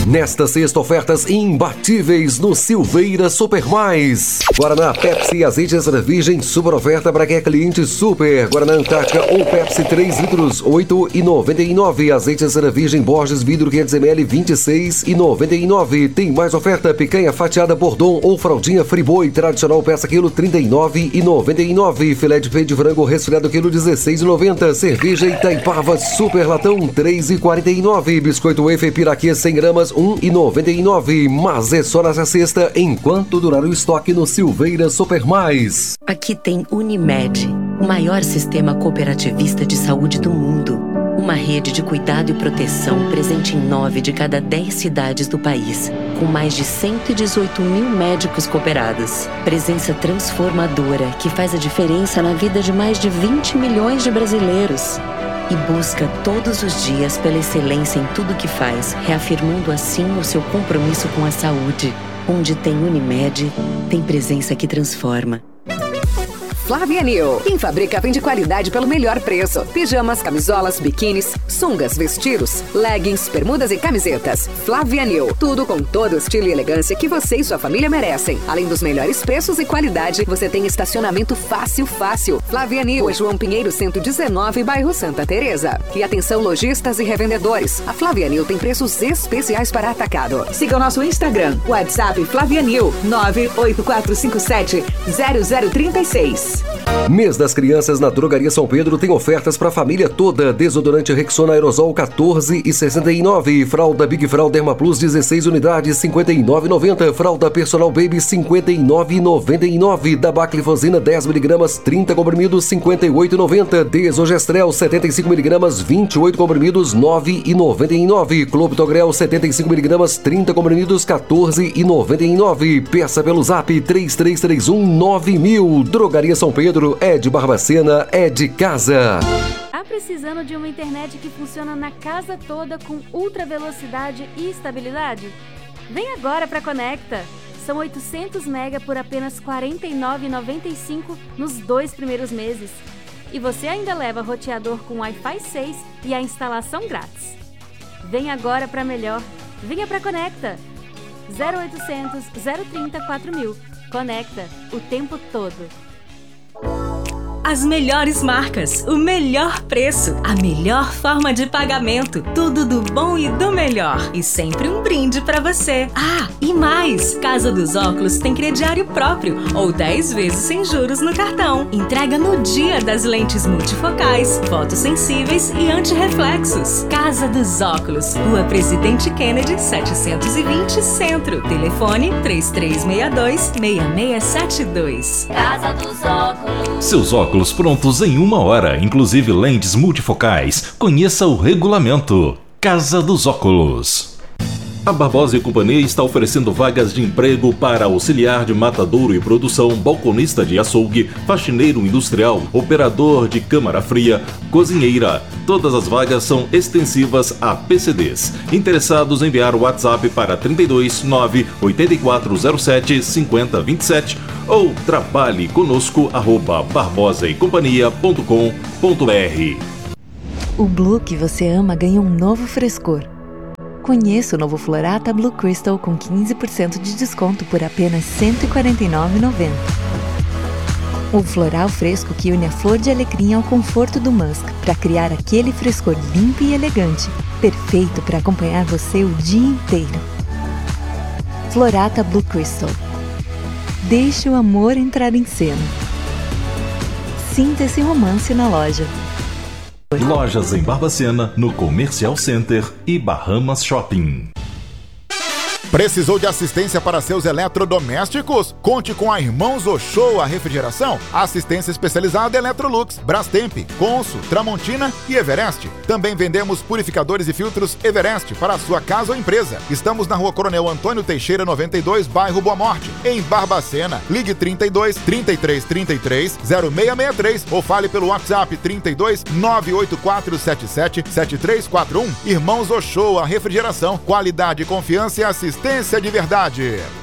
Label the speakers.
Speaker 1: Nesta sexta, ofertas imbatíveis no Silveira Super Mais. Guaraná, Pepsi, azeite extra virgem, super oferta para quem é cliente super. Guaraná Antártica ou Pepsi 3 litros, R$ 8,99. Azeite extra virgem Borges vidro 500 ml, R$ 26,99. Tem mais oferta, picanha fatiada Bordon ou fraldinha Friboi tradicional peça quilo, R$ 39,99. Filé de peito de frango resfriado quilo, R$ 16,90. Cerveja Itaipava super latão, R$ 3,49. Biscoito wafer Piraquê 100 gramas, R$ 1,99. Mas é só nessa sexta, enquanto durar o estoque no Silveira Super Mais.
Speaker 2: Aqui tem Unimed, o maior sistema cooperativista de saúde do mundo. Uma rede de cuidado e proteção presente em 9 de cada 10 cidades do país, com mais de 118 mil médicos cooperados. Presença transformadora que faz a diferença na vida de mais de 20 milhões de brasileiros. E busca todos os dias pela excelência em tudo que faz, reafirmando assim o seu compromisso com a saúde. Onde tem Unimed, tem presença que transforma.
Speaker 3: Flávia New. Quem fabrica vende qualidade pelo melhor preço. Pijamas, camisolas, biquínis, sungas, vestidos, leggings, bermudas e camisetas. Flávia New. Tudo com todo o estilo e elegância que você e sua família merecem. Além dos melhores preços e qualidade, você tem estacionamento fácil. Flávia New, João Pinheiro 119, bairro Santa Teresa. E atenção lojistas e revendedores. A Flávia New tem preços especiais para atacado. Siga o nosso Instagram, WhatsApp Flávia New 984570036.
Speaker 1: Mês das Crianças na Drogaria São Pedro tem ofertas para a família toda. Desodorante Rexona Aerosol 14,69. Fralda Big Frau Derma Plus 16 unidades 59,90. Fralda Personal Baby 59,99. Da Baclifosina 10mg 30 comprimidos 58,90. Desogestrel 75mg 28 comprimidos 9,99. Clopidogrel 75mg 30 comprimidos 14,99. Peça pelo Zap 33319000. Drogaria São Pedro é de Barbacena, é de casa.
Speaker 4: Tá precisando de uma internet que funciona na casa toda com ultra velocidade e estabilidade? Vem agora para Conecta. São 800 mega por apenas R$ 49,95 nos 2 primeiros meses. E você ainda leva roteador com Wi-Fi 6 e a instalação grátis. Vem agora para melhor. Venha para Conecta. 0800 030 4000. Conecta o tempo todo.
Speaker 5: As melhores marcas, o melhor preço, a melhor forma de pagamento, tudo do bom e do melhor. E sempre um brinde pra você. Ah, e mais! Casa dos Óculos tem crediário próprio ou 10 vezes sem juros no cartão. Entrega no dia das lentes multifocais, fotossensíveis e antirreflexos. Casa dos Óculos, Rua Presidente Kennedy, 720 Centro. Telefone 3362-6672.
Speaker 6: Casa dos Óculos.
Speaker 7: Seus óculos prontos em 1 hora, inclusive lentes multifocais. Conheça o regulamento. Casa dos Óculos. A Barbosa e Companhia está oferecendo vagas de emprego para auxiliar de matadouro e produção, balconista de açougue, faxineiro industrial, operador de câmara fria, cozinheira. Todas as vagas são extensivas a PCDs. Interessados, enviar o WhatsApp para 32 98407 5027 ou trabalhe conosco @barbosaecompanhia.com.br.
Speaker 8: O Blue que você ama ganha um novo frescor. Conheça o novo Florata Blue Crystal com 15% de desconto por apenas R$ 149,90. O floral fresco que une a flor de alecrim ao conforto do musk para criar aquele frescor limpo e elegante, perfeito para acompanhar você o dia inteiro. Florata Blue Crystal. Deixe o amor entrar em cena. Sinta esse romance na loja.
Speaker 7: Lojas em Barbacena, no Comercial Center e Bahamas Shopping.
Speaker 9: Precisou de assistência para seus eletrodomésticos? Conte com a Irmãos Ochoa Refrigeração, assistência especializada Electrolux, Brastemp, Consul, Tramontina e Everest. Também vendemos purificadores e filtros Everest para a sua casa ou empresa. Estamos na Rua Coronel Antônio Teixeira 92, bairro Boa Morte, em Barbacena. Ligue 32 33 33 0663 ou fale pelo WhatsApp 32 98477 7341. Irmãos Ochoa Refrigeração, qualidade, confiança e assistência de verdade.